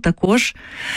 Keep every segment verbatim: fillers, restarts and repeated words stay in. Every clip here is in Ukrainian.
також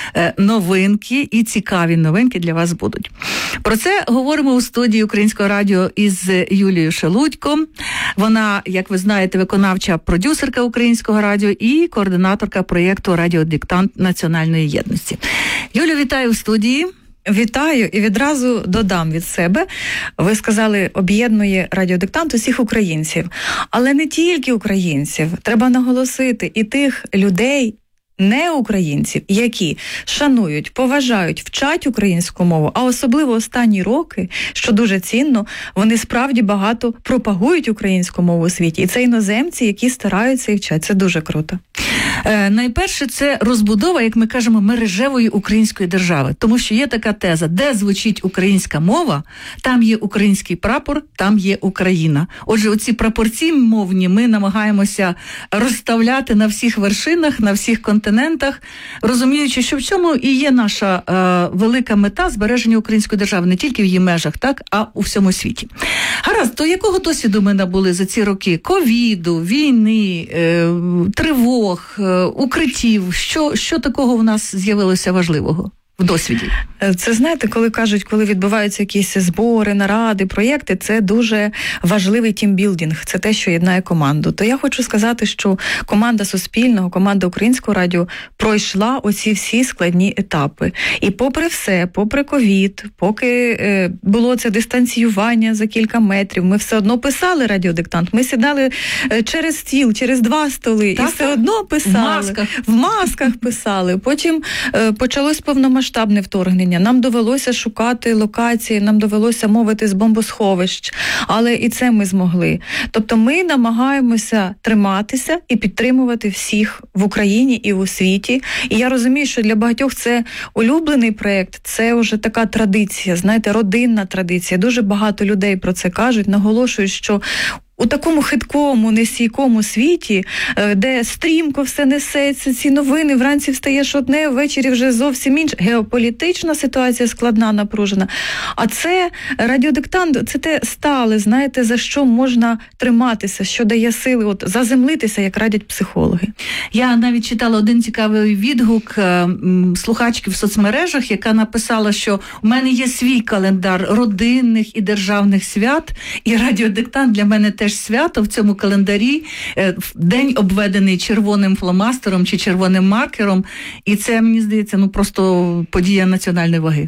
новинки і цікаві новинки для вас будуть. Про це говоримо у студії Українського радіо із Юлією Шелудько. Вона, як ви знаєте, виконавча продюсерка Українського радіо і координаторка проєкту «Радіодиктант національної єдності». Юлю, вітаю в студії. Вітаю і відразу додам від себе. Ви сказали, об'єднує радіодиктант усіх українців. Але не тільки українців. Треба наголосити і тих людей, не українців, які шанують, поважають, вчать українську мову, а особливо останні роки, що дуже цінно, вони справді багато пропагують українську мову у світі. І це іноземці, які стараються і вчать. Це дуже круто. Е, найперше, це розбудова, як ми кажемо, мережевої української держави. Тому що є така теза, де звучить українська мова, там є український прапор, там є Україна. Отже, оці прапорці мовні ми намагаємося розставляти на всіх вершинах, на всіх континентах, розуміючи, що в цьому і є наша е, велика мета збереження української держави, не тільки в її межах, так, а у всьому світі. Гаразд, то якого досвіду ми набули за ці роки? Ковіду, війни, е, тривог, укриттів, що, що такого в нас з'явилося важливого в досвіді? Це, знаєте, коли кажуть, коли відбуваються якісь збори, наради, проєкти, це дуже важливий тімбілдинг, це те, що єднає команду. То я хочу сказати, що команда Суспільного, команда Українського радіо пройшла оці всі складні етапи. І попри все, попри ковід, поки е, було це дистанціювання за кілька метрів, ми все одно писали радіодиктант, ми сідали е, через стіл, через два столи, так, і все одно писали. В масках. В масках писали. Потім е, почалось повномасштабне вторгнення. Нам довелося шукати локації, нам довелося мовити з бомбосховищ, але і це ми змогли. Тобто ми намагаємося триматися і підтримувати всіх в Україні і у світі. І я розумію, що для багатьох це улюблений проєкт, це вже така традиція, знаєте, родинна традиція. Дуже багато людей про це кажуть, наголошують, що у такому хиткому, нестійкому світі, де стрімко все несеться, ці новини, вранці встаєш одне, ввечері вже зовсім інше. Геополітична ситуація складна, напружена. А це радіодиктант, це те стале, знаєте, за що можна триматися, що дає сили, от заземлитися, як радять психологи. Я навіть читала один цікавий відгук м, слухачки в соцмережах, яка написала, що у мене є свій календар родинних і державних свят, і радіодиктант для мене теж свято в цьому календарі, день обведений червоним фломастером чи червоним маркером, і це, мені здається, ну просто подія національної ваги.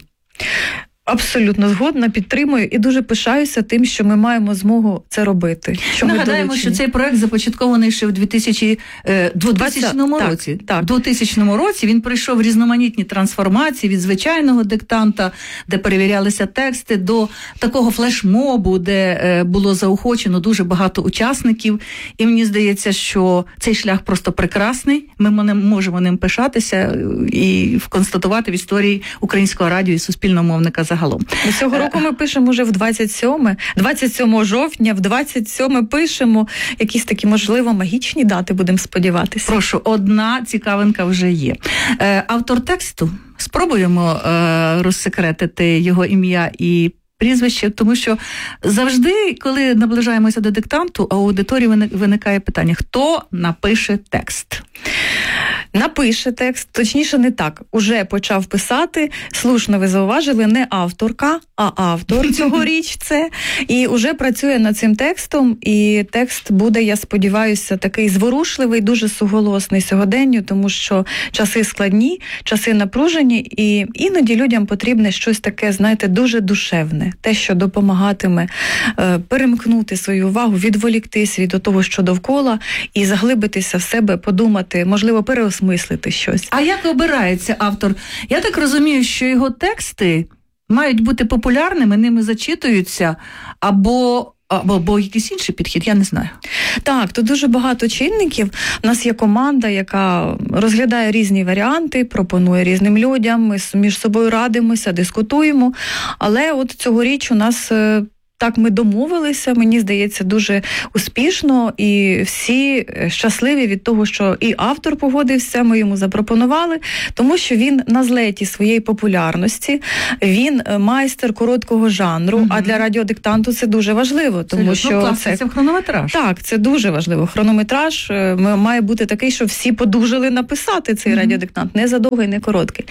Абсолютно згодна, підтримую і дуже пишаюся тим, що ми маємо змогу це робити. Що нагадаємо, що цей проект започаткований ще в двадцятому році. Так, так. В двохтисячному році він пройшов різноманітні трансформації від звичайного диктанта, де перевірялися тексти, до такого флешмобу, де було заохочено дуже багато учасників. І мені здається, що цей шлях просто прекрасний. Ми можемо ним пишатися і констатувати в історії Українського радіо і суспільного мовника загалом. Цього року ми пишемо вже в двадцять сьоме, двадцять сьомого жовтня, в двадцять сьоме пишемо якісь такі, можливо, магічні дати, будемо сподіватися. Прошу, одна цікавинка вже є. Е, автор тексту, спробуємо е, розсекретити його ім'я і прізвище, тому що завжди, коли наближаємося до диктанту, у аудиторії виникає питання, хто напише текст? Напише текст, точніше не так, уже почав писати, слушно ви зауважили, не авторка, а автор цьогоріч це, і уже працює над цим текстом, і текст буде, я сподіваюся, такий зворушливий, дуже суголосний сьогоденню, тому що часи складні, часи напружені, і іноді людям потрібне щось таке, знаєте, дуже душевне, те, що допомагатиме е, перемкнути свою увагу, відволіктись від того, що довкола, і заглибитися в себе, подумати, можливо, переосмислити щось. А як обирається автор? Я так розумію, що його тексти мають бути популярними, ними зачитуються, або Або, або якийсь інший підхід, я не знаю. Так, тут дуже багато чинників. У нас є команда, яка розглядає різні варіанти, пропонує різним людям, ми між собою радимося, дискутуємо. Але от цьогоріч у нас Так ми домовилися, мені здається, дуже успішно, і всі щасливі від того, що і автор погодився, ми йому запропонували, тому що він на злеті своєї популярності, він майстер короткого жанру, угу. а для радіодиктанту це дуже важливо, тому це, що ну, це... це хронометраж. Так, це дуже важливо. Хронометраж має бути такий, що всі подужали написати цей угу. радіодиктант, не задовгий, не короткий.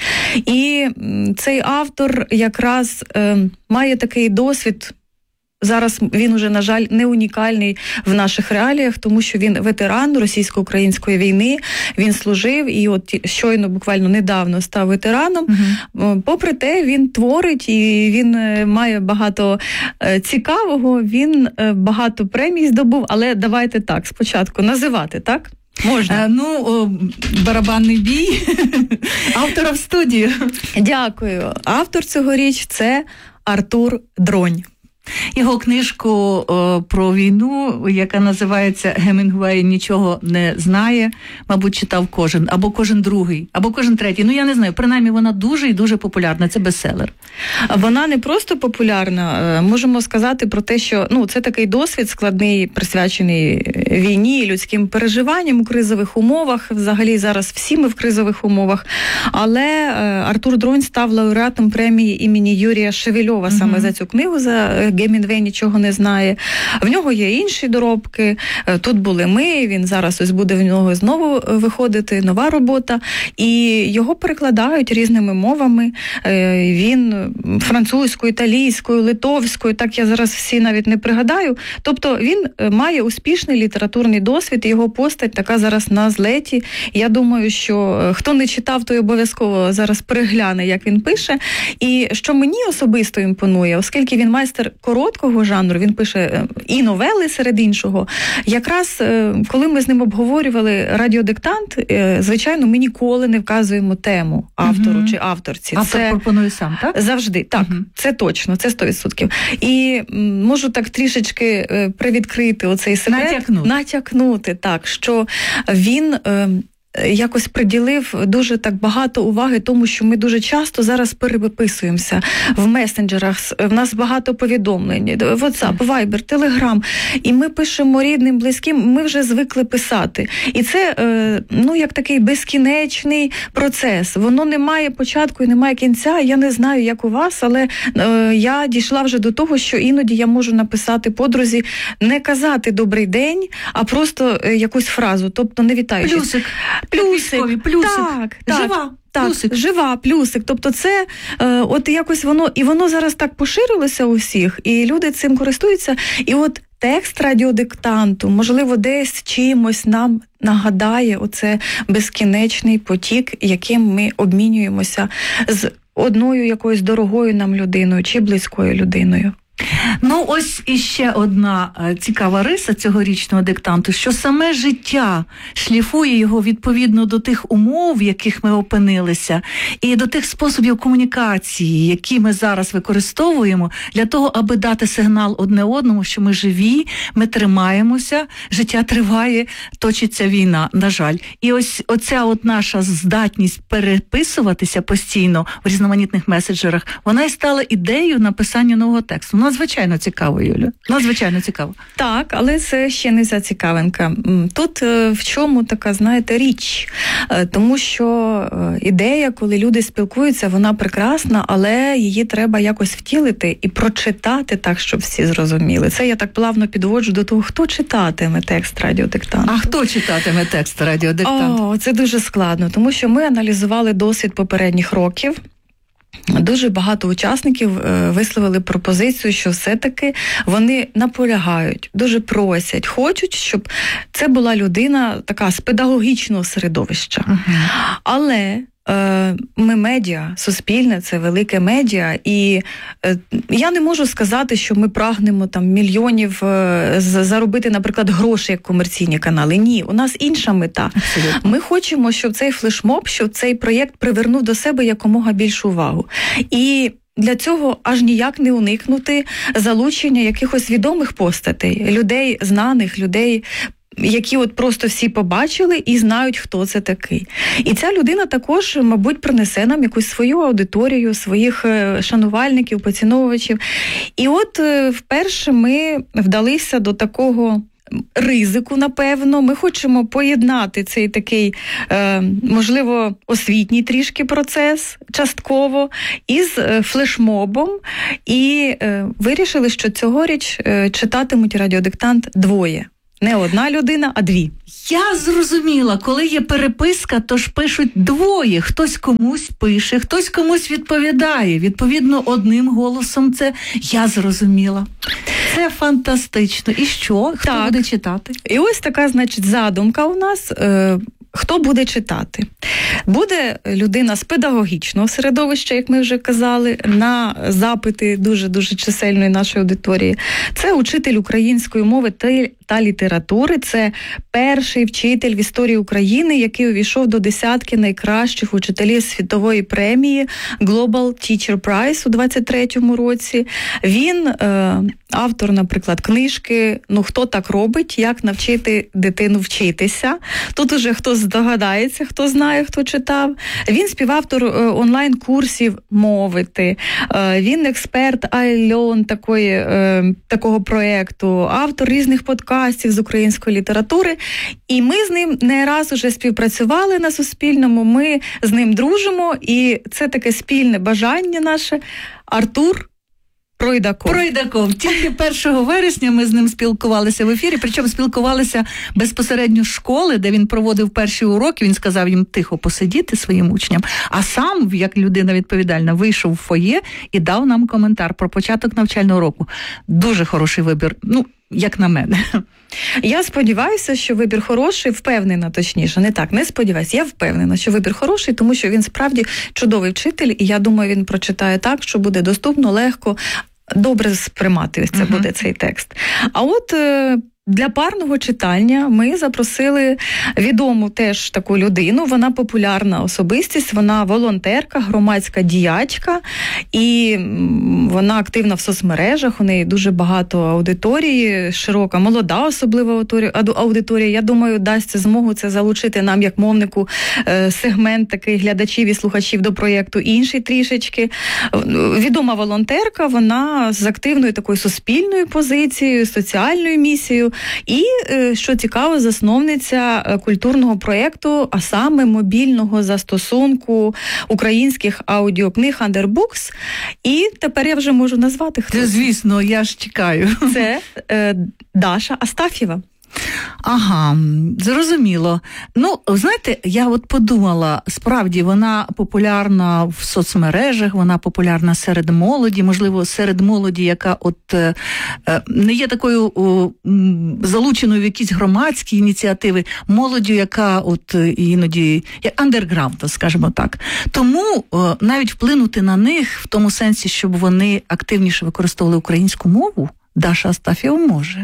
І цей автор якраз е, має такий досвід. Зараз він уже, на жаль, не унікальний в наших реаліях, тому що він ветеран російсько-української війни, він служив і от щойно, буквально недавно став ветераном. Угу. Попри те, він творить і він має багато цікавого, він багато премій здобув, але давайте так, спочатку називати, так? Можна. Е, ну, о, барабанний бій автора в студію. Дякую. Автор цьогоріч – це Артур Дронь. Його книжку о, про війну, яка називається «Гемінгуей нічого не знає», мабуть, читав кожен, або кожен другий, або кожен третій. Ну, я не знаю, принаймні вона дуже і дуже популярна, це бестселер. Вона не просто популярна, можемо сказати про те, що ну, це такий досвід складний, присвячений війні, людським переживанням у кризових умовах, взагалі зараз всі ми в кризових умовах, але Артур Дронь став лауреатом премії імені Юрія Шевельова mm-hmm. саме за цю книгу, за «Гемінгуей нічого не знає». В нього є інші доробки. Тут були ми, він зараз ось буде в нього знову виходити нова робота. І його перекладають різними мовами. Він французькою, італійською, литовською, так я зараз всі навіть не пригадаю. Тобто він має успішний літературний досвід, і його постать така зараз на злеті. Я думаю, що хто не читав, той обов'язково зараз перегляне, як він пише. І що мені особисто імпонує, оскільки він майстер короткого жанру, він пише і новели серед іншого. Якраз, коли ми з ним обговорювали радіодиктант, звичайно, ми ніколи не вказуємо тему автору угу. чи авторці. Автор це пропонує сам, так? Завжди, так. Угу. Це точно, це сто відсотків. І можу так трішечки привідкрити оцей секрет. Натякнути. Натякнути, так, що він... якось приділив дуже так багато уваги тому, що ми дуже часто зараз переписуємося в месенджерах, в нас багато повідомлень, WhatsApp, Viber, Telegram, і ми пишемо рідним, близьким, ми вже звикли писати. І це, ну, як такий безкінечний процес. Воно не має початку і не має кінця. Я не знаю, як у вас, але я дійшла вже до того, що іноді я можу написати подрузі, не казати «добрий день», а просто якусь фразу, тобто не вітаючись. Плюсик. Плюсик, плюсик. Так, так, жива, так, плюсик. жива, плюсик. Тобто це е, от якось воно, і воно зараз так поширилося у всіх, і люди цим користуються. І от текст радіодиктанту, можливо, десь чимось нам нагадає оце безкінечний потік, яким ми обмінюємося з одною якоюсь дорогою нам людиною чи близькою людиною. Ну, ось іще одна цікава риса цьогорічного диктанту, що саме життя шліфує його відповідно до тих умов, в яких ми опинилися, і до тих способів комунікації, які ми зараз використовуємо для того, аби дати сигнал одне одному, що ми живі, ми тримаємося, життя триває, точиться війна, на жаль. І ось оця от наша здатність переписуватися постійно в різноманітних меседжерах, вона і стала ідеєю написання нового тексту. Надзвичайно цікаво, Юля. Надзвичайно цікаво. Так, але це ще не вся цікавинка. Тут в чому така, знаєте, річ? Тому що ідея, коли люди спілкуються, вона прекрасна, але її треба якось втілити і прочитати так, щоб всі зрозуміли. Це я так плавно підводжу до того, хто читатиме текст радіодиктанту. А хто читатиме текст радіодиктанту? О, це дуже складно, тому що ми аналізували досвід попередніх років. Дуже багато учасників висловили пропозицію, що все-таки вони наполягають, дуже просять, хочуть, щоб це була людина така з педагогічного середовища. Uh-huh. Але е, ми медіа, суспільне, це велике медіа, і е, я не можу сказати, що ми прагнемо там мільйонів е, заробити, наприклад, гроші як комерційні канали. Ні, у нас інша мета. Абсолютно. Ми хочемо, щоб цей флешмоб, щоб цей проєкт привернув до себе якомога більшу увагу. І для цього аж ніяк не уникнути залучення якихось відомих постатей, людей знаних, людей які от просто всі побачили і знають, хто це такий. І ця людина також, мабуть, принесе нам якусь свою аудиторію, своїх шанувальників, поціновувачів. І от вперше ми вдалися до такого ризику, напевно. Ми хочемо поєднати цей такий, е, можливо, освітній трішки процес, частково, із флешмобом. І е, вирішили, що цьогоріч е, читатимуть радіодиктант двоє. Не одна людина, а дві. Я зрозуміла, коли є переписка, то ж пишуть двоє. Хтось комусь пише, хтось комусь відповідає. Відповідно, одним голосом це я зрозуміла. Це фантастично. І що? Хто так буде читати? І ось така, значить, задумка у нас. Е- Хто буде читати? Буде людина з педагогічного середовища, як ми вже казали, на запити дуже-дуже чисельної нашої аудиторії. Це учитель української мови та літератури, це перший вчитель в історії України, який увійшов до десятки найкращих учителів світової премії Global Teacher Prize у двадцять третьому році. Він е, автор, наприклад, книжки «Ну, хто так робить? Як навчити дитину вчитися?». Тут уже хто здогадається, хто знає, хто читав. Він співавтор е, онлайн-курсів «Мовити». Е, він експерт iLearn такої, е, такого проєкту, автор різних подкастів з української літератури. І ми з ним не раз уже співпрацювали на Суспільному, ми з ним дружимо, і це таке спільне бажання наше. Артур Пройдаков. Пройдаков. Тільки першого вересня ми з ним спілкувалися в ефірі, причому спілкувалися безпосередньо з школи, де він проводив перші уроки, він сказав їм тихо посидіти своїм учням, а сам, як людина відповідальна, вийшов в фоє і дав нам коментар про початок навчального року. Дуже хороший вибір, ну, як на мене. Я сподіваюся, що вибір хороший, впевнена, точніше, не так, не сподіваюся, я впевнена, що вибір хороший, тому що він справді чудовий вчитель, і я думаю, він прочитає так, що буде доступно, легко, добре сприймати ось це uh-huh. буде цей текст. А от для парного читання ми запросили відому теж таку людину, вона популярна особистість, вона волонтерка, громадська діячка, і вона активна в соцмережах, у неї дуже багато аудиторії, широка, молода особлива аудиторія. Я думаю, дасть змогу це залучити нам, як мовнику, сегмент такий глядачів і слухачів до проєкту інший трішечки. Відома волонтерка, вона з активною такою суспільною позицією, соціальною місією, і, що цікаво, засновниця культурного проєкту, а саме мобільного застосунку українських аудіокниг Underbooks. І тепер я вже можу назвати, хто. Це, звісно, я ж чекаю. Це е, Даша Астафєва. Ага, зрозуміло. Ну, знаєте, я от подумала, справді вона популярна в соцмережах, вона популярна серед молоді, можливо, серед молоді, яка от е, не є такою о, залученою в якісь громадські ініціативи, молоддю, яка от іноді, як андерграунд, скажімо так. Тому о, навіть вплинути на них в тому сенсі, щоб вони активніше використовували українську мову, Даша Астафєва може.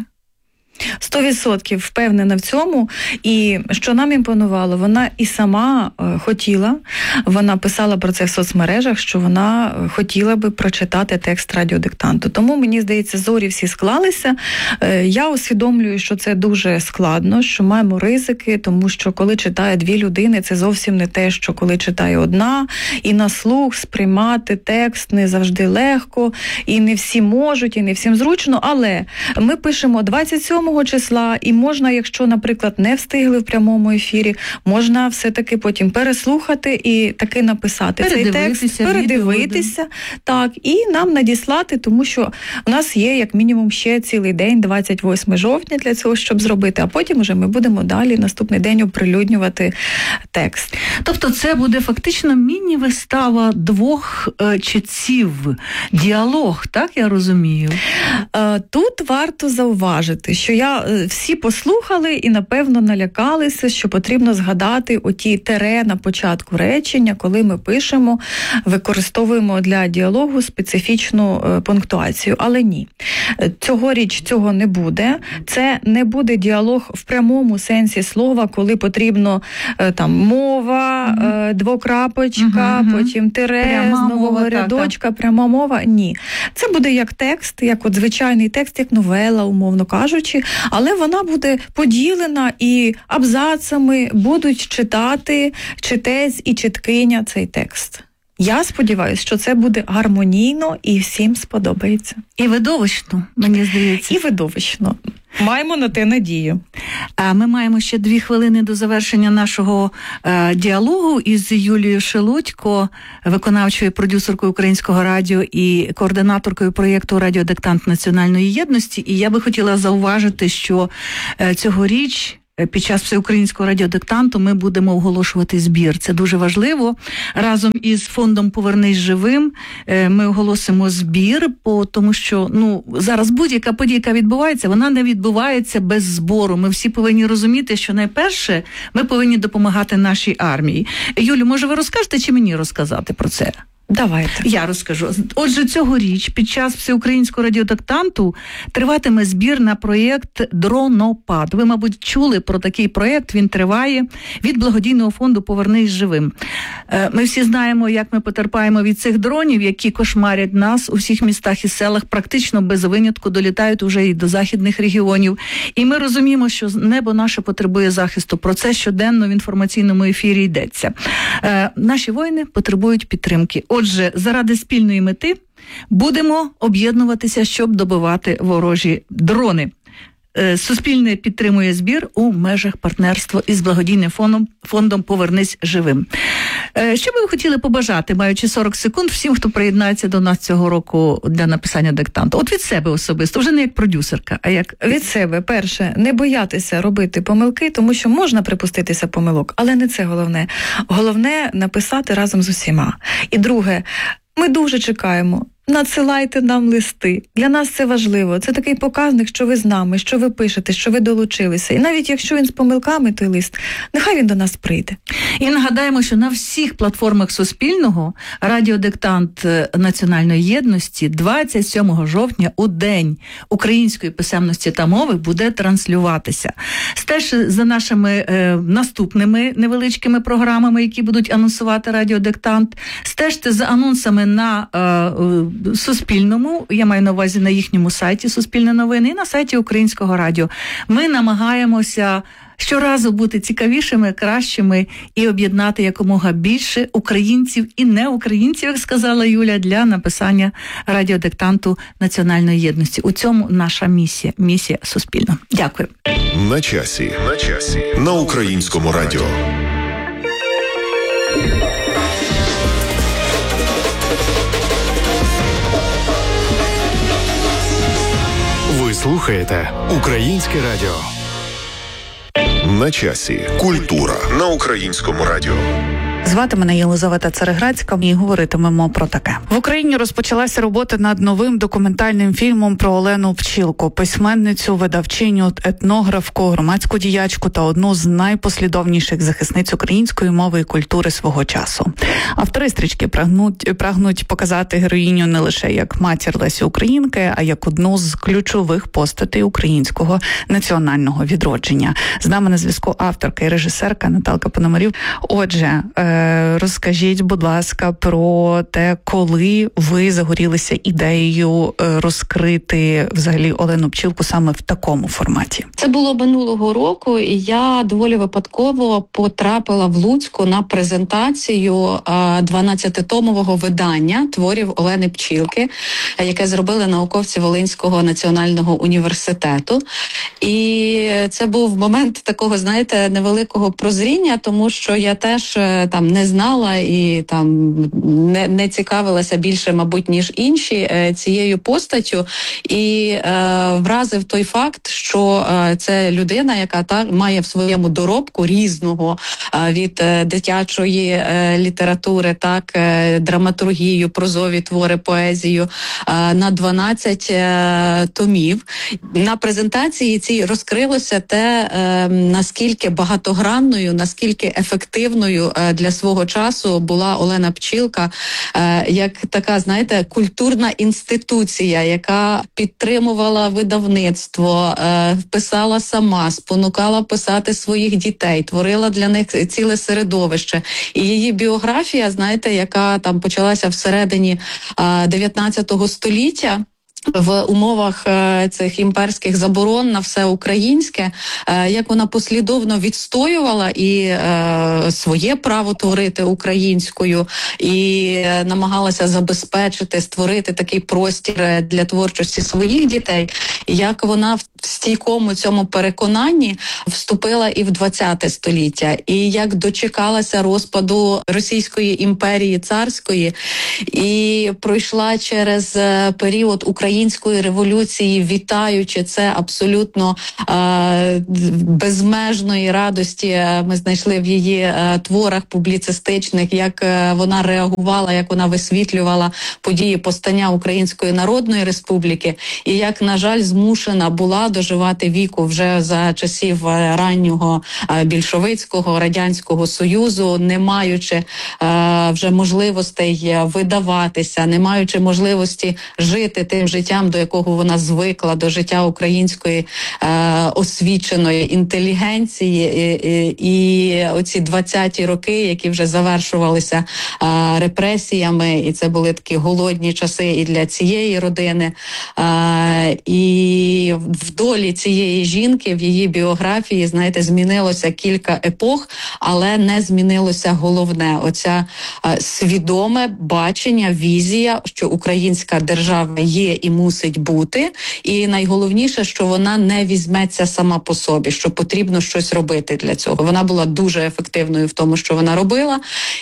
Сто відсотків впевнена в цьому. І що нам імпонувало, вона і сама е, хотіла, вона писала про це в соцмережах, що вона хотіла би прочитати текст радіодиктанту. Тому, мені здається, зорі всі склалися. Е, я усвідомлюю, що це дуже складно, що маємо ризики, тому що коли читає дві людини, це зовсім не те, що коли читає одна, і на слух сприймати текст не завжди легко, і не всі можуть, і не всім зручно, але ми пишемо двадцять сьомого числа, і можна, якщо, наприклад, не встигли в прямому ефірі, можна все-таки потім переслухати і таки написати цей текст, передивитися, відео, так, і нам надіслати, тому що у нас є, як мінімум, ще цілий день, двадцять восьмого жовтня, для цього, щоб зробити, а потім уже ми будемо далі наступний день оприлюднювати текст. Тобто це буде фактично міні-вистава двох е, читців, діалог, так я розумію? Е, тут варто зауважити, що я всі послухали і, напевно, налякалися, що потрібно згадати оті тере на початку речення, коли ми пишемо, використовуємо для діалогу специфічну пунктуацію. Але ні. Цьогоріч цього не буде. Це не буде діалог в прямому сенсі слова, коли потрібно там мова, mm-hmm. двокрапочка, mm-hmm. потім тире пряма з нового мова, рядочка, так, пряма мова. Ні. Це буде як текст, як от звичайний текст, як новела, умовно кажучи. але вона буде поділена і абзацами будуть читати читець і читкиня цей текст. Я сподіваюся, що це буде гармонійно і всім сподобається. І видовищно, мені здається. І видовищно. Маємо на те надію. А ми маємо ще дві хвилини до завершення нашого е, діалогу із Юлією Шелудько, виконавчою продюсеркою Українського радіо і координаторкою проєкту «Радіодиктант національної єдності». І я би хотіла зауважити, що е, цьогоріч під час всеукраїнського радіодиктанту ми будемо оголошувати збір. Це дуже важливо. Разом із фондом «Повернись живим» ми оголосимо збір, тому що ну, зараз будь-яка подія, яка відбувається, вона не відбувається без збору. Ми всі повинні розуміти, що найперше ми повинні допомагати нашій армії. Юлю, може ви розкажете чи мені розказати про це? Давайте. Я розкажу. Отже, цьогоріч під час всеукраїнського радіодиктанту триватиме збір на проєкт «Дронопад». Ви, мабуть, чули про такий проєкт, він триває від благодійного фонду «Повернись живим». Ми всі знаємо, як ми потерпаємо від цих дронів, які кошмарять нас у всіх містах і селах, практично без винятку долітають уже і до західних регіонів. І ми розуміємо, що небо наше потребує захисту. Про це щоденно в інформаційному ефірі йдеться. Наші воїни потребують підтримки. Отже, заради спільної мети будемо об'єднуватися, щоб добивати ворожі дрони. Суспільне підтримує збір у межах партнерства із благодійним фондом, фондом «Повернись живим». Що би ви хотіли побажати, маючи сорок секунд, всім, хто приєднається до нас цього року для написання диктанту? От від себе особисто, вже не як продюсерка, а як... Від себе, перше, не боятися робити помилки, тому що можна припуститися помилок, але не це головне. Головне – написати разом з усіма. І друге, ми дуже чекаємо. Надсилайте нам листи. Для нас це важливо. Це такий показник, що ви з нами, що ви пишете, що ви долучилися. І навіть якщо він з помилками, той лист, нехай він до нас прийде. І нагадаємо, що на всіх платформах Суспільного радіодиктант національної єдності двадцять сьомого жовтня у День української писемності та мови буде транслюватися. Стежте за нашими е, наступними невеличкими програмами, які будуть анонсувати радіодиктант. Стежте за анонсами на е, Суспільному, я маю на увазі на їхньому сайті Суспільне новини і на сайті Українського радіо. Ми намагаємося щоразу бути цікавішими, кращими і об'єднати якомога більше українців і неукраїнців, як сказала Юля, для написання радіодиктанту національної єдності. У цьому наша місія, місія Суспільного. Дякую. На часі, на часі, на Українському радіо. Ви слухаєте Українське радіо. На часі. Культура на Українському радіо. Звати мене Єлизавета Цареградська, і говоритимемо про таке. В Україні розпочалася робота над новим документальним фільмом про Олену Пчілку, письменницю, видавчиню, етнографку, громадську діячку та одну з найпослідовніших захисниць української мови і культури свого часу. Автори стрічки прагнуть, прагнуть показати героїню не лише як матір Лесі Українки, а як одну з ключових постатей українського національного відродження. З нами на зв'язку авторка і режисерка Наталка Пономарів. Отже, розкажіть, будь ласка, про те, коли ви загорілися ідеєю розкрити взагалі Олену Пчілку саме в такому форматі. Це було минулого року, і я доволі випадково потрапила в Луцьку на презентацію дванадцятитомового видання творів Олени Пчілки, яке зробили науковці Волинського національного університету. І це був момент такого, знаєте, невеликого прозріння, тому що я теж там не знала і там не, не цікавилася більше, мабуть, ніж інші е, цією постаттю. І е, вразив той факт, що е, це людина, яка так має в своєму доробку різного е, від е, дитячої е, літератури, так, е, драматургію, прозові твори, поезію е, на дванадцять е, томів. На презентації цій розкрилося те, е, наскільки багатогранною, наскільки ефективною е, для свого часу була Олена Пчілка, е, як така, знаєте, культурна інституція, яка підтримувала видавництво, е, писала сама, спонукала писати своїх дітей, творила для них ціле середовище. І її біографія, знаєте, яка там почалася всередині е, дев'ятнадцятого століття, в умовах е, цих імперських заборон на все українське, е, як вона послідовно відстоювала і е, своє право творити українською, і е, намагалася забезпечити, створити такий простір для творчості своїх дітей, як вона в стійкому цьому переконанні вступила і в двадцяте століття, і як дочекалася розпаду Російської імперії царської, і пройшла через період української революції, вітаючи це абсолютно е, безмежної радості. Ми знайшли в її е, творах публіцистичних, як е, вона реагувала, як вона висвітлювала події повстання Української Народної Республіки, і як, на жаль, змушена була доживати віку вже за часів раннього е, більшовицького Радянського Союзу, не маючи е, вже можливостей видаватися, не маючи можливості жити тим життям, до якого вона звикла, до життя української е, освіченої інтелігенції, і, і, і оці двадцяті роки, які вже завершувалися е, репресіями, і це були такі голодні часи і для цієї родини. Е, і в долі цієї жінки, в її біографії, знаєте, змінилося кілька епох, але не змінилося головне. Оця е, свідоме бачення, візія, що українська держава є і мусить бути, і найголовніше, що вона не візьметься сама по собі, що потрібно щось робити для цього. Вона була дуже ефективною в тому, що вона робила,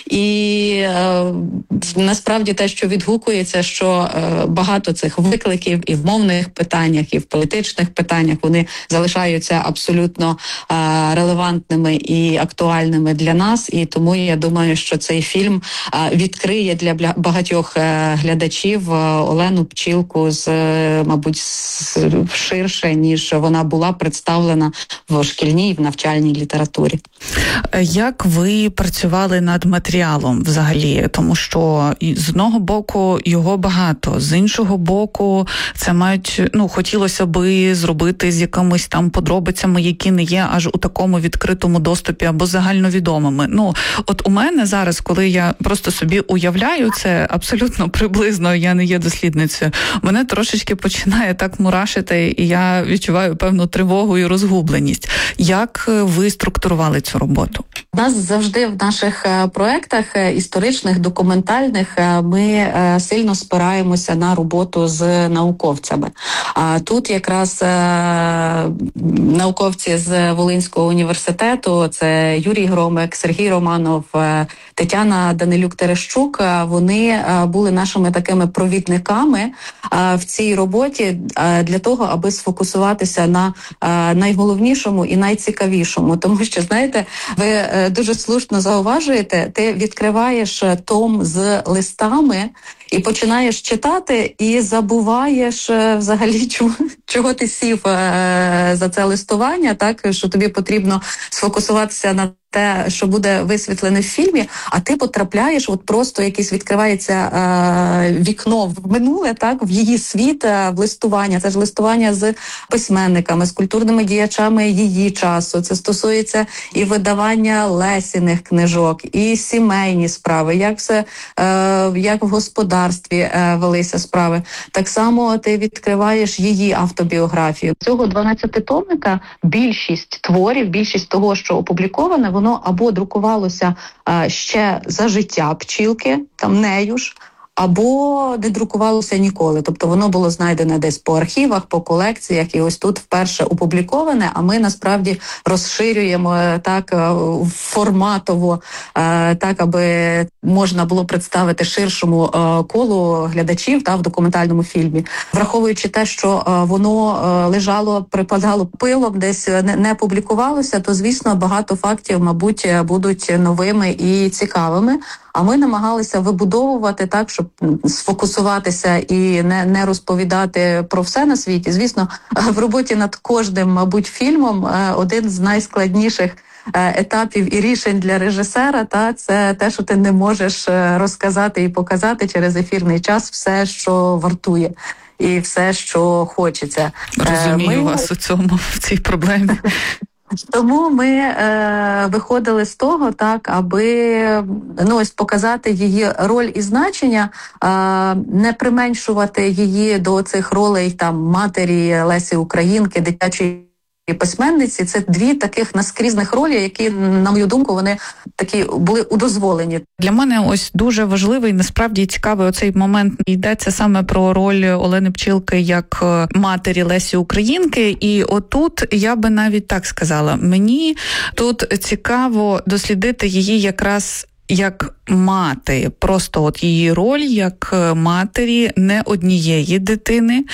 і е, насправді те, що відгукується, що е, багато цих викликів і в мовних питаннях, і в політичних питаннях, вони залишаються абсолютно е, релевантними і актуальними для нас, і тому я думаю, що цей фільм е, відкриє для багатьох е, глядачів е, Олену Пчілку з, мабуть, ширше, ніж вона була представлена в шкільній, в навчальній літературі. Як ви працювали над матеріалом взагалі? Тому що з одного боку його багато, з іншого боку це мають, ну, хотілося би зробити з якимись там подробицями, які не є аж у такому відкритому доступі або загальновідомими. Ну, от у мене зараз, коли я просто собі уявляю це абсолютно приблизно, я не є дослідницею, мене трошечки починає так мурашити, і я відчуваю певну тривогу і розгубленість. Як ви структурували цю роботу? У нас завжди в наших проєктах історичних, документальних ми сильно спираємося на роботу з науковцями. А тут якраз науковці з Волинського університету, це Юрій Громик, Сергій Романов, Тетяна Данилюк-Терещук, вони були нашими такими провідниками в цій роботі для того, аби сфокусуватися на найголовнішому і найцікавішому. Тому що, знаєте, ви дуже слушно зауважуєте, ти відкриваєш том з листами і починаєш читати, і забуваєш взагалі, чого, чого ти сів за це листування, так, що тобі потрібно сфокусуватися на те, що буде висвітлене в фільмі, а ти потрапляєш, от просто якесь відкривається е, вікно в минуле, так, в її світ, е, в листування. Це ж листування з письменниками, з культурними діячами її часу. Це стосується і видавання Лесіних книжок, і сімейні справи, як все, е, як в господарстві е, велися справи. Так само ти відкриваєш її автобіографію. Цього дванадцятитомника більшість творів, більшість того, що опубліковане, воно або друкувалося а, ще за життя Пчілки, там нею ж, або не друкувалося ніколи. Тобто воно було знайдене десь по архівах, по колекціях, і ось тут вперше опубліковане, а ми насправді розширюємо так форматово, так, аби можна було представити ширшому колу глядачів та в документальному фільмі. Враховуючи те, що воно лежало, припадало пилом, десь не, не публікувалося, то, звісно, багато фактів, мабуть, будуть новими і цікавими. А ми намагалися вибудовувати так, щоб сфокусуватися і не, не розповідати про все на світі. Звісно, в роботі над кожним, мабуть, фільмом один з найскладніших етапів і рішень для режисера, та це те, що ти не можеш розказати і показати через ефірний час все, що вартує. І все, що хочеться. Розумію ми... вас у цьому, в цій проблемі. Тому ми е, виходили з того, так, аби ну, ось показати її роль і значення, е, не применшувати її до цих ролей там матері Лесі Українки, дитячої письменниці. Це дві таких наскрізних ролі, які, на мою думку, вони такі були удозволені. Для мене ось дуже важливий, насправді цікавий оцей момент. Йдеться саме про роль Олени Пчілки як матері Лесі Українки. І отут я би навіть так сказала, мені тут цікаво дослідити її якраз як мати, просто от її роль як матері не однієї дитини,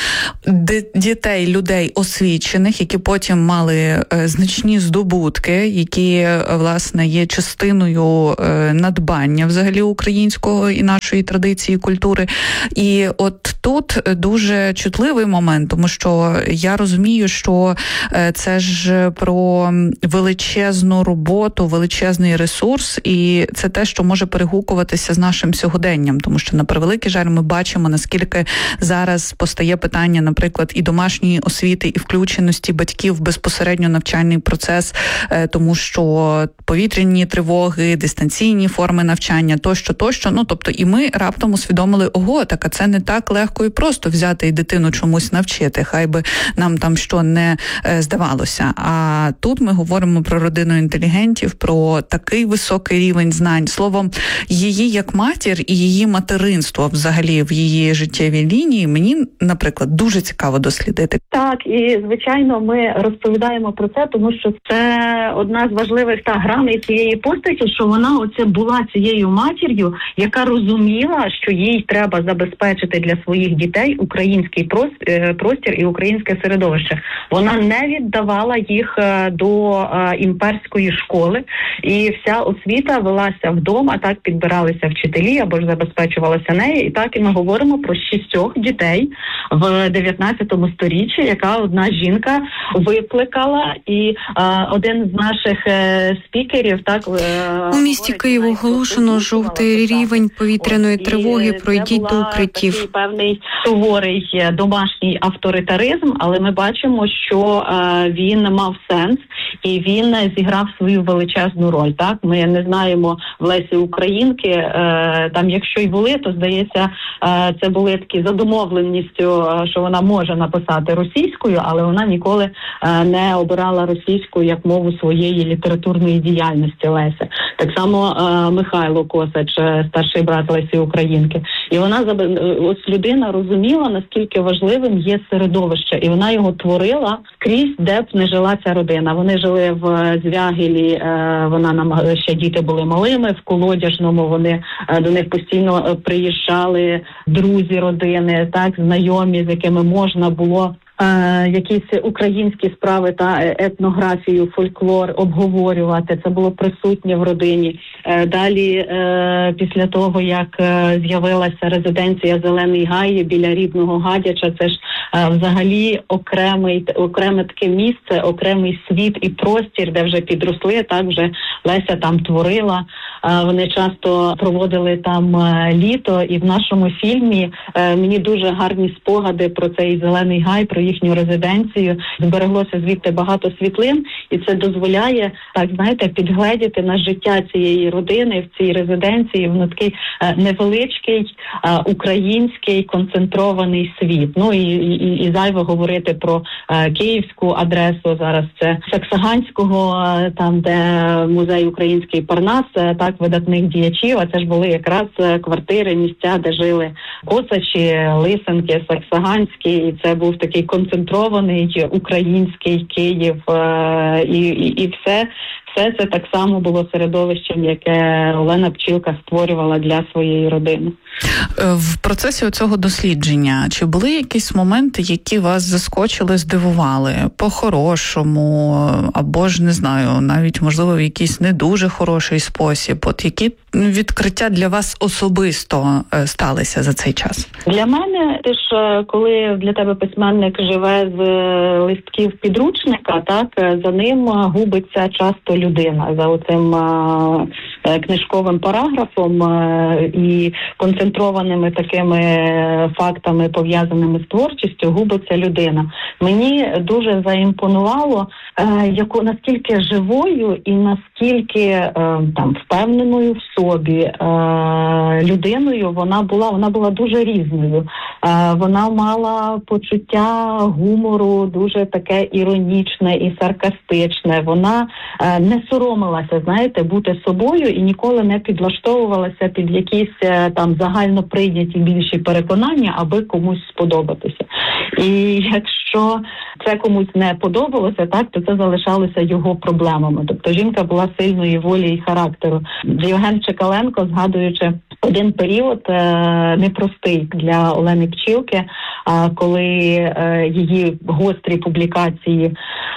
дітей, людей освічених, які потім мали значні здобутки, які, власне, є частиною надбання взагалі українського і нашої традиції, культури. І от тут дуже чутливий момент, тому що я розумію, що це ж про величезну роботу, величезний ресурс, і це те, що може перегукуватися з нашим сьогоденням, тому що, на превеликий жаль, ми бачимо, наскільки зараз постає питання, наприклад, і домашньої освіти, і включеності батьків в безпосередньо навчальний процес, тому що повітряні тривоги, дистанційні форми навчання, тощо, тощо. Ну, тобто, і ми раптом усвідомили, ого, так, а це не так легко і просто взяти і дитину чомусь навчити, хай би нам там що не здавалося. А тут ми говоримо про родину інтелігентів, про такий високий рівень знань. Словом, її як матір і її материнство взагалі в її життєвій лінії мені, наприклад, дуже цікаво дослідити. Так, і звичайно, ми розповідаємо про це, тому що це одна з важливих та граней цієї постаті, що вона оце була цією матір'ю, яка розуміла, що їй треба забезпечити для своїх дітей український простір і українське середовище. Вона не віддавала їх до імперської школи, і вся освіта велася вдома, так підбиралися вчителі або ж забезпечувалася нею. І так і ми говоримо про шістьох дітей в дев'ятнадцятому сторіччі, яка одна жінка викликала. І а, один з наших е, спікерів так у місті Києву оголошено жовтий рівень повітряної тривоги. Пройдіть до укриттів. Такий певний суворий домашній авторитаризм, але ми бачимо, що е, він мав сенс і він зіграв свою величезну роль. Так, ми не знаємо в Лесі Українки, е, там, якщо й були, то, здається, е, це були такі за домовленістю, е, що вона може написати російською, але вона ніколи е, не обирала російську як мову своєї літературної діяльності Леся. Так само е, Михайло Косач, старший брат Лесі Українки. І вона, ось людина розуміла, наскільки важливим є середовище, і вона його творила скрізь, де б не жила ця родина. Вони жили в Звягелі, е, вона нам ще діти були малими, в Колодяжному вони до них постійно приїжджали друзі родини, так, знайомі, з якими можна було е, якісь українські справи та етнографію, фольклор обговорювати. Це було присутнє в родині. Е, далі, е, після того, як е, з'явилася резиденція Зелений Гай біля рідного Гадяча, це ж е, взагалі окремий, окреме таке місце, окремий світ і простір, де вже підросли, так, вже Леся там творила. Вони часто проводили там літо, і в нашому фільмі е, мені дуже гарні спогади про цей Зелений Гай, про їхню резиденцію. Збереглося звідти багато світлин, і це дозволяє, так, знаєте, підгледіти на життя цієї родини в цій резиденції. Воно такий е, невеличкий е, український концентрований світ. Ну і, і, і зайво говорити про е, київську адресу. Зараз це Саксаганського, е, там, де музей український Парнас, е, так, видатних діячів, а це ж були якраз квартири, місця, де жили Косачі, Лисенки, Саксаганські, і це був такий концентрований український Київ, і, і, і все, все це так само було середовищем, яке Олена Пчілка створювала для своєї родини. В процесі цього дослідження чи були якісь моменти, які вас заскочили, здивували по-хорошому, або ж, не знаю, навіть, можливо, в якийсь не дуже хороший спосіб? От які відкриття для вас особисто сталися за цей час? Для мене, ти ж, коли для тебе письменник живе з листків підручника, так, за ним губиться часто людина за оцим е, книжковим параграфом е, і концентрованими такими фактами, пов'язаними з творчістю, губиться людина. Мені дуже заімпонувало, е, яку наскільки живою і наскільки е, там впевненою в собі е, людиною вона була. Вона була дуже різною. Е, вона мала почуття гумору, дуже таке іронічне і саркастичне. Вона е, не соромилася, знаєте, бути собою і ніколи не підлаштовувалася під якісь е, там загально прийняті більші переконання, аби комусь сподобатися. І якщо це комусь не подобалося, так, то це залишалося його проблемами. Тобто жінка була сильної волі і характеру. Євген Чекаленко, згадуючи один період е, непростий для Олени Пчілки, е, коли е, її гострі публікації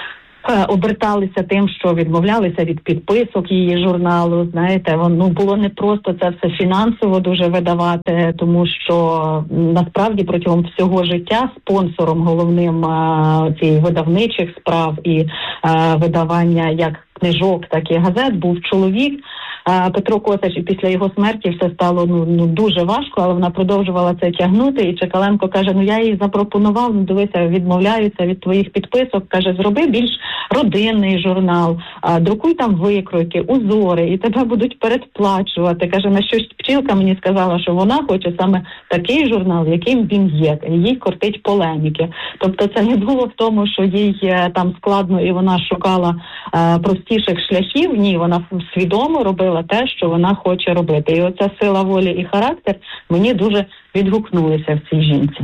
оберталися тим, що відмовлялися від підписок її журналу. Знаєте, воно було не просто це все фінансово дуже видавати, тому що насправді протягом всього життя спонсором головним цієї видавничих справ і а, видавання як книжок, так і газет був чоловік Петро Косач, і після його смерті все стало ну, ну дуже важко, але вона продовжувала це тягнути, і Чекаленко каже, ну я їй запропонував, ну дивися, відмовляються від твоїх підписок, каже, зроби більш родинний журнал, а, друкуй там викройки, узори, і тебе будуть передплачувати. Каже, на що Пчілка мені сказала, що вона хоче саме такий журнал, яким він є, їй кортить полеміки. Тобто це не було в тому, що їй там складно і вона шукала а, простіших шляхів, ні, вона свідомо робила те, що вона хоче робити. І оця сила волі і характер мені дуже відгукнулися в цій жінці.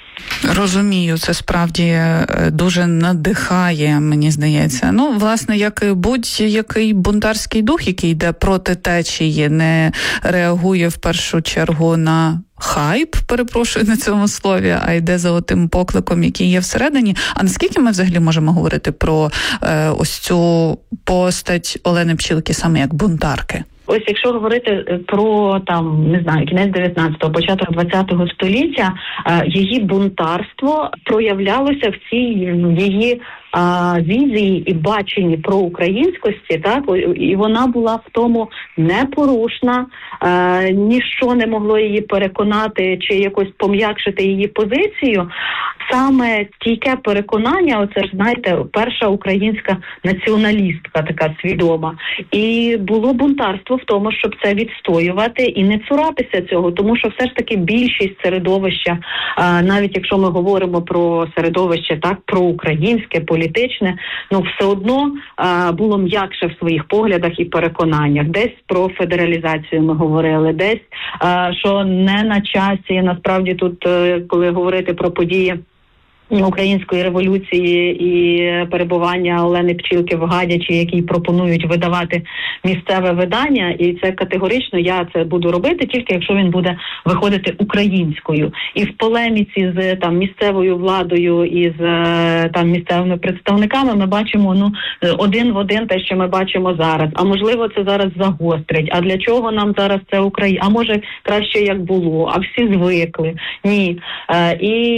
Розумію, це справді дуже надихає, мені здається. Ну, власне, як і будь-який бунтарський дух, який йде проти течії, не реагує в першу чергу на хайп, перепрошую на цьому слові, а йде за отим покликом, який є всередині. А наскільки ми взагалі можемо говорити про е, ось цю постать Олени Пчілки саме як бунтарки? Ось якщо говорити про там, не знаю, кінець дев'ятнадцятого, початок двадцятого століття, її бунтарство проявлялося в цій її а, візії і баченні про українськості, так, і вона була в тому непорушна, а, ніщо не могло її переконати чи якось пом'якшити її позицію. Саме стійке переконання, оце ж, знаєте, перша українська націоналістка така свідома. І було бунтарство в тому, щоб це відстоювати і не цуратися цього, тому що все ж таки більшість середовища, навіть якщо ми говоримо про середовище так проукраїнське, політичне, ну все одно було м'якше в своїх поглядах і переконаннях. Десь про федералізацію ми говорили, десь, що не на часі, насправді тут, коли говорити про події Української революції і перебування Олени Пчілки в Гадячі, які пропонують видавати місцеве видання, і це категорично я це буду робити, тільки якщо він буде виходити українською. І в полеміці з там місцевою владою і з там місцевими представниками ми бачимо ну один в один те, що ми бачимо зараз. А можливо, це зараз загострить. А для чого нам зараз це Україна? А може краще як було? А всі звикли? Ні. Е,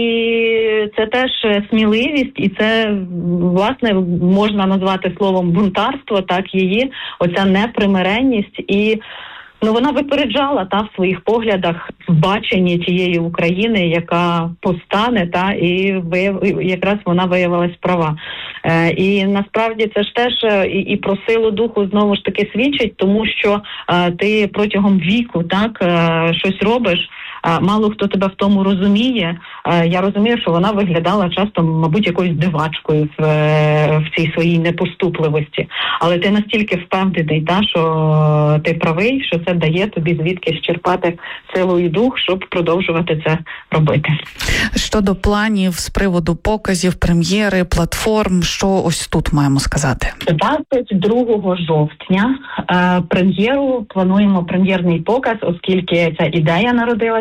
і це те. Теж сміливість, і це, власне, можна назвати словом бунтарство, так, її, оця непримиренність, і ну, вона випереджала та, в своїх поглядах в баченні тієї України, яка постане, та, і вияв... якраз вона виявилась права. Е, і насправді це ж теж і, і про силу духу знову ж таки свідчить, тому що е, ти протягом віку так, е, щось робиш, мало хто тебе в тому розуміє. Я розумію, що вона виглядала часто, мабуть, якоюсь дивачкою в, в цій своїй непоступливості. Але ти настільки впевнений, та, що ти правий, що це дає тобі звідкись черпати силу і дух, щоб продовжувати це робити. Щодо планів з приводу показів, прем'єри, платформ, що ось тут маємо сказати? двадцять другого жовтня е, прем'єру, плануємо прем'єрний показ, оскільки ця ідея народилася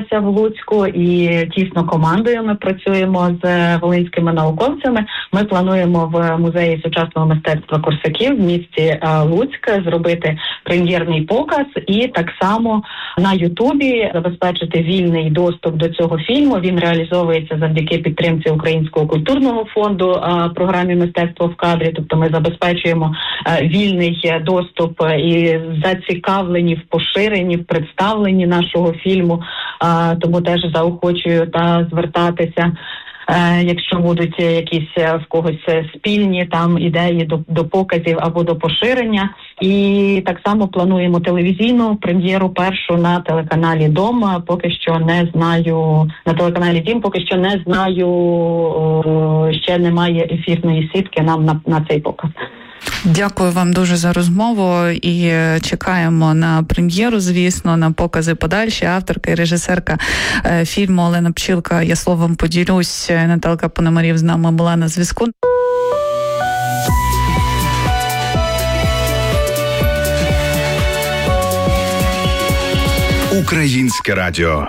відбулася в Луцьку, і тісно командою ми працюємо з волинськими науковцями. Ми плануємо в музеї сучасного мистецтва Корсаків в місті Луцьк зробити прем'єрний показ і так само на Ютубі забезпечити вільний доступ до цього фільму. Він реалізовується завдяки підтримці Українського культурного фонду програмі «Мистецтво в кадрі». Тобто ми забезпечуємо вільний доступ і зацікавлені в поширенні, в представленні нашого фільму. Тому теж заохочую та звертатися, якщо будуть якісь в когось спільні там ідеї до, до показів або до поширення. І так само плануємо телевізійну прем'єру першу на телеканалі «Дом». Поки що не знаю, на телеканалі «Дім» поки що не знаю, ще немає ефірної сітки нам на, на цей показ. Дякую вам дуже за розмову і чекаємо на прем'єру, звісно, на покази подальші. Авторка і режисерка фільму Олена Пчілка. Я словом поділюсь. Наталка Пономарів з нами була на зв'язку. Українське радіо.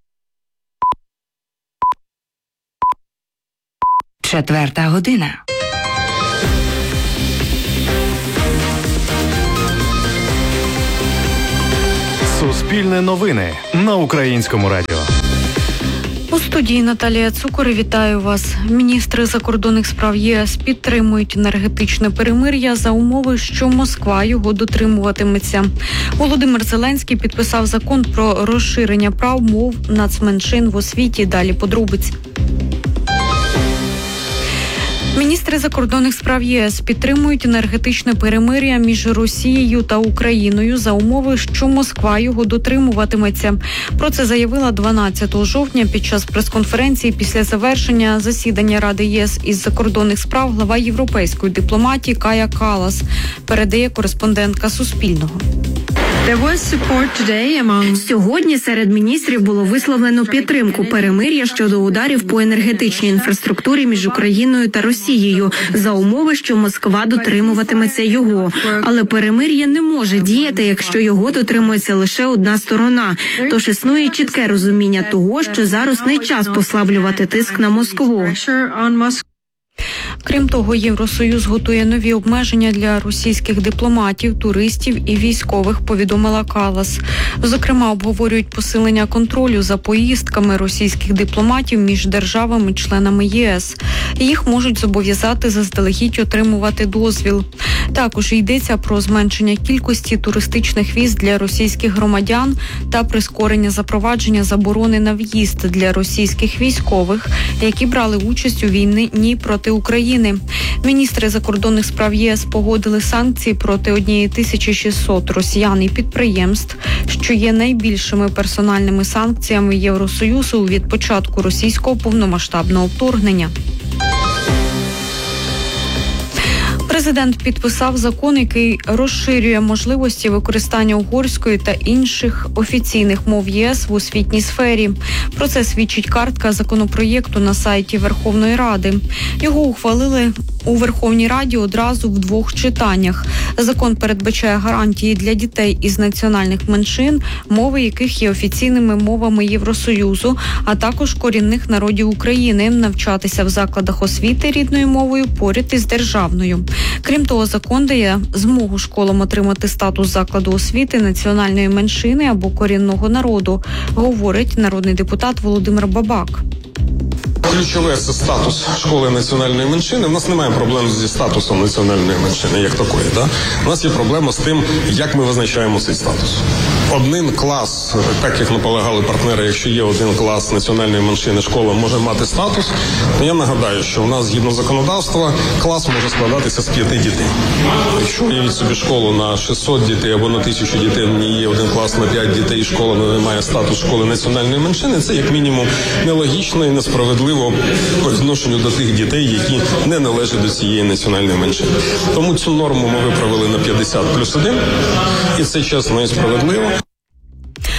Четверта година. Суспільне новини на Українському радіо. У студії Наталія Цукор. Вітаю вас. Міністри закордонних справ ЄС підтримують енергетичне перемир'я за умови, що Москва його дотримуватиметься. Володимир Зеленський підписав закон про розширення прав мов нацменшин в освіті. Далі подробиць. Міністри закордонних справ ЄС підтримують енергетичне перемир'я між Росією та Україною за умови, що Москва його дотримуватиметься. Про це заявила дванадцятого жовтня під час прес-конференції після завершення засідання Ради ЄС із закордонних справ глава європейської дипломатії Кая Каллас, передає кореспондентка Суспільного. Сьогодні серед міністрів було висловлено підтримку перемир'я щодо ударів по енергетичній інфраструктурі між Україною та Росією за умови, що Москва дотримуватиметься його. Але перемир'я не може діяти, якщо його дотримується лише одна сторона. Тож існує чітке розуміння того, що зараз не час послаблювати тиск на Москву. Крім того, Євросоюз готує нові обмеження для російських дипломатів, туристів і військових, повідомила Каллас. Зокрема, обговорюють посилення контролю за поїздками російських дипломатів між державами-членами ЄС. Їх можуть зобов'язати заздалегідь отримувати дозвіл. Також йдеться про зменшення кількості туристичних віз для російських громадян та прискорення запровадження заборони на в'їзд для російських військових, які брали участь у війні проти України. Міністри закордонних справ ЄС погодили санкції проти однієї тисячі шістсот росіян і підприємств, що є найбільшими персональними санкціями Євросоюзу від початку російського повномасштабного вторгнення. Президент підписав закон, який розширює можливості використання угорської та інших офіційних мов ЄС в освітній сфері. Про це свідчить картка законопроєкту на сайті Верховної Ради. Його ухвалили у Верховній Раді одразу в двох читаннях. Закон передбачає гарантії для дітей із національних меншин, мови яких є офіційними мовами Євросоюзу, а також корінних народів України, навчатися в закладах освіти рідною мовою поряд із державною. Крім того, закон дає змогу школам отримати статус закладу освіти національної меншини або корінного народу, говорить народний депутат Володимир Бабак. Ключове – це статус школи національної меншини. У нас немає проблем зі статусом національної меншини, як такої. Да? У нас є проблема з тим, як ми визначаємо цей статус. Один клас, так як наполягали партнери, якщо є один клас національної меншини, школа може мати статус, то я нагадаю, що у нас, згідно законодавства, клас може складатися з п'яти дітей. Якщо уявіть собі школу на шістсот дітей або на тисячу дітей, в ній є один клас на п'ять дітей, і школа не має статус школи національної меншини, це як мінімум нелогічно і несправедливо по відношенню до тих дітей, які не належать до цієї національної меншини. Тому цю норму ми виправили на п'ятдесят плюс один, і це чесно і справедливо.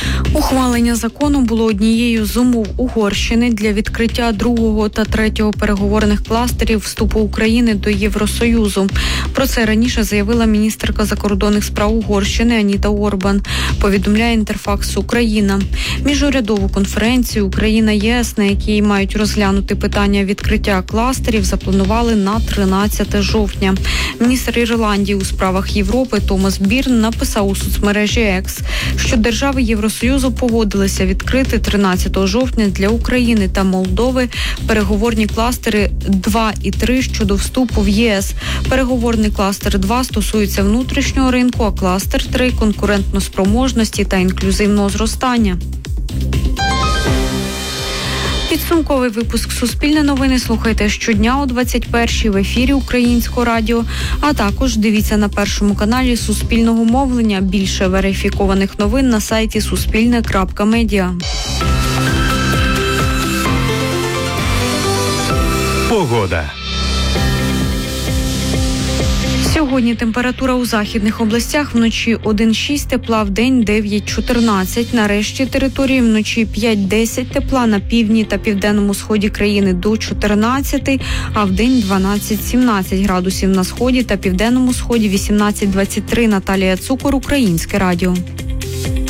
Ухвалення закону було однією з умов Угорщини для відкриття другого та третього переговорних кластерів вступу України до Євросоюзу. Про це раніше заявила міністерка закордонних справ Угорщини Аніта Орбан, повідомляє Інтерфакс Україна. Міжурядову конференцію Україна-ЄС, на якій мають розглянути питання відкриття кластерів, запланували на тринадцяте жовтня. Міністр Ірландії у справах Європи Томас Бірн написав у соцмережі Екс, що держави Євросоюзу погодилися відкрити тринадцятого жовтня для України та Молдови переговорні кластери два і три щодо вступу в ЄС. Переговорний кластер два стосується внутрішнього ринку, а кластер три – конкурентноспроможності та інклюзивного зростання. Підсумковий випуск «Суспільне новини» слухайте щодня о двадцять першій в ефірі Українського радіо, а також дивіться на Першому каналі Суспільного мовлення. Більше верифікованих новин на сайті суспільне крапка медіа. Погода. Сьогодні температура у західних областях вночі один шість тепла, вдень дев'ять чотирнадцять. На решті території вночі п'ять десять тепла, на півдні та південному сході країни до чотирнадцяти, а вдень дванадцять сімнадцять градусів на сході та південному сході вісімнадцять двадцять три. Наталія Цукор, Українське радіо.